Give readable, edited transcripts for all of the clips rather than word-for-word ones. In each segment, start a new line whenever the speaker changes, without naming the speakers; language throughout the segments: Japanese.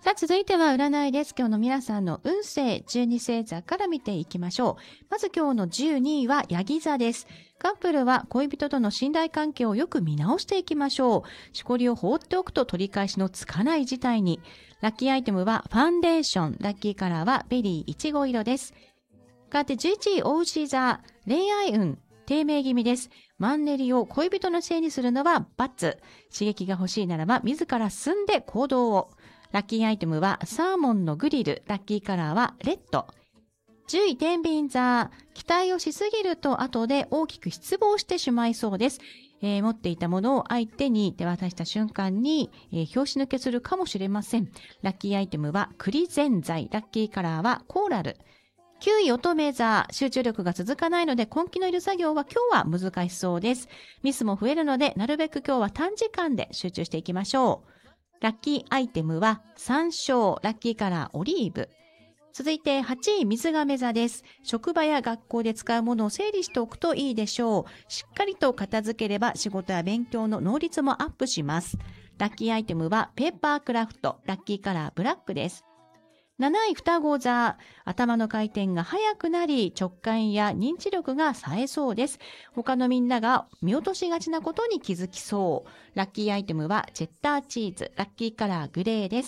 さあ、続いては占いです。今日の皆さんの運勢、12星座から見ていきましょう。まず今日の12位はヤギ座です。カップルは恋人との信頼関係をよく見直していきましょう。しこりを放っておくと取り返しのつかない事態に。ラッキーアイテムはファンデーション。ラッキーカラーはベリーいちご色です。変わって11位、おうし座。恋愛運、低迷気味です。マンネリを恋人のせいにするのは×。刺激が欲しいならば自ら進んで行動を。ラッキーアイテムはサーモンのグリル。ラッキーカラーはレッド。10位、天秤座。期待をしすぎると後で大きく失望してしまいそうです。持っていたものを相手に手渡した瞬間に、拍子抜けするかもしれません。ラッキーアイテムは栗ぜんざい。ラッキーカラーはコーラル。9位、乙女座。集中力が続かないので根気のいる作業は今日は難しそうです。ミスも増えるのでなるべく今日は短時間で集中していきましょう。ラッキーアイテムは山椒。ラッキーカラーオリーブ。続いて8位、水亀座です。職場や学校で使うものを整理しておくといいでしょう。しっかりと片付ければ仕事や勉強の能率もアップします。ラッキーアイテムはペーパークラフト。ラッキーカラーブラックです。7位、双子座。頭の回転が速くなり、直感や認知力が冴えそうです。他のみんなが見落としがちなことに気づきそう。ラッキーアイテムはチェッターチーズ。ラッキーカラーグレーです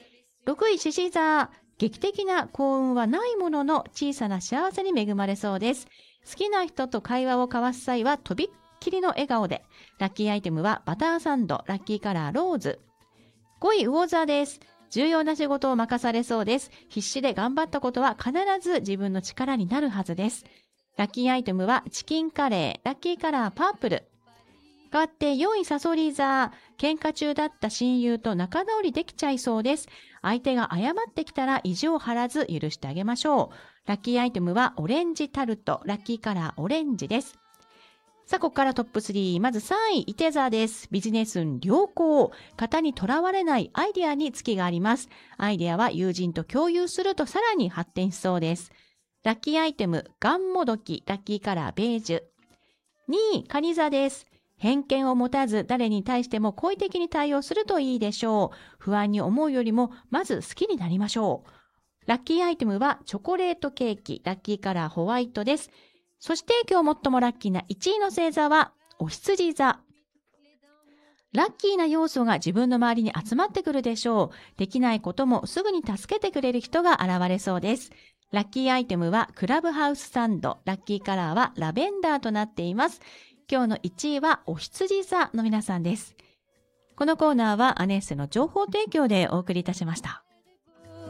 。6位、獅子座。劇的な幸運はないものの小さな幸せに恵まれそうです。好きな人と会話を交わす際はとびっきりの笑顔で。ラッキーアイテムはバターサンド。ラッキーカラーローズ。5位、魚座です。重要な仕事を任されそうです。必死で頑張ったことは必ず自分の力になるはずです。ラッキーアイテムはチキンカレー。ラッキーカラーパープル。変わって4位、サソリ座。喧嘩中だった親友と仲直りできちゃいそうです。相手が謝ってきたら意地を張らず許してあげましょう。ラッキーアイテムはオレンジタルト。ラッキーカラーオレンジです。さあ、ここからトップ3。まず3位、いて座です。ビジネス運良好。型にとらわれないアイデアに月があります。アイデアは友人と共有するとさらに発展しそうです。ラッキーアイテム、ガンモドキ。ラッキーカラーベージュ。2位、カニ座です。偏見を持たず誰に対しても好意的に対応するといいでしょう。不安に思うよりもまず好きになりましょう。ラッキーアイテムはチョコレートケーキ。ラッキーカラーホワイトです。そして今日最もラッキーな1位の星座はお羊座。ラッキーな要素が自分の周りに集まってくるでしょう。できないこともすぐに助けてくれる人が現れそうです。ラッキーアイテムはクラブハウスサンド。ラッキーカラーはラベンダーとなっています。今日の1位はお羊座の皆さんです。このコーナーはアネッセの情報提供でお送りいたしました。